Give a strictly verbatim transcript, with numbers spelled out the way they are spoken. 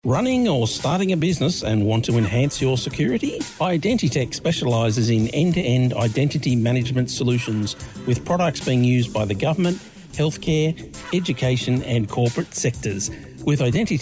Running or starting a business and want to enhance your security? Identitech specialises in end-to-end identity management solutions with products being used by the government, healthcare, education and corporate sectors. With Identitech,